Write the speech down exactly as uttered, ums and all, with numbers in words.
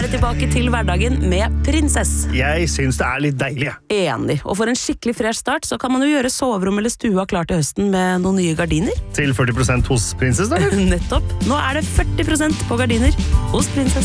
er det tilbake til hverdagen med Prinsess. Jeg synes det er litt deilig, jeg. Enig. Og for en skikkelig fresh start, så kan man jo gjøre soverom eller stua klar til høsten med noen nye gardiner. Til førti prosent hos Prinsess, da? Nettopp. Nå er det førti prosent på gardiner hos Prinsess.